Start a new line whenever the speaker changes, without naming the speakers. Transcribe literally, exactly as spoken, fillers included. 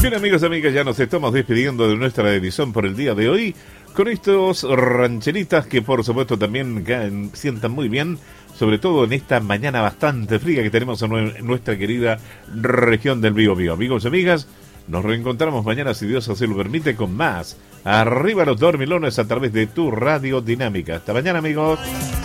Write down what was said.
Bien, amigos y amigas, ya nos estamos despidiendo de nuestra edición por el día de hoy con estos rancheritas que por supuesto también caen, sientan muy bien, sobre todo en esta mañana bastante fría que tenemos en nuestra querida región del Biobío. Amigos y amigas, nos reencontramos mañana, si Dios así lo permite, con más Arriba los Dormilones a través de tu Radio Dinámica. Hasta mañana, amigos.